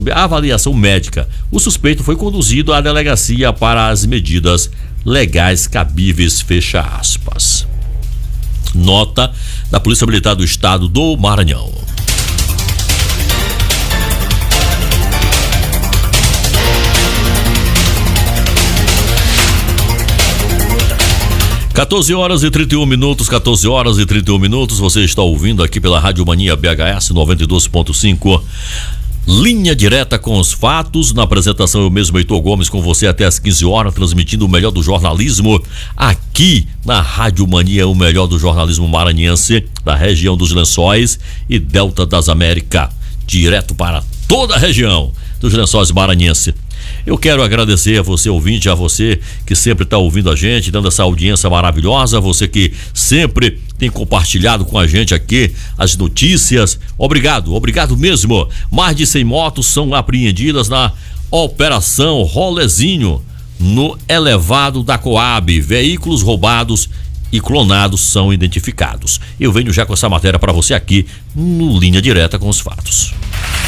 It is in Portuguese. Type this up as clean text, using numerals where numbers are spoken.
a avaliação médica. O suspeito foi conduzido à delegacia para as medidas legais cabíveis, fecha aspas. Nota da Polícia Militar do Estado do Maranhão. Quatorze horas e 31 minutos, você está ouvindo aqui pela Rádio Mania BHS 92.5. Linha direta com os fatos, na apresentação eu mesmo, Heitor Gomes, com você até às 15 horas, transmitindo o melhor do jornalismo aqui na Rádio Mania, o melhor do jornalismo maranhense, da região dos Lençóis e Delta das Américas, direto para toda a região dos Lençóis maranhense. Eu quero agradecer a você, ouvinte, a você que sempre está ouvindo a gente, dando essa audiência maravilhosa, você que sempre tem compartilhado com a gente aqui as notícias. Obrigado mesmo. Mais de 100 motos são apreendidas na Operação Rolezinho, no elevado da Coab. Veículos roubados e clonados são identificados. Eu venho já com essa matéria para você aqui no Linha Direta com os Fatos.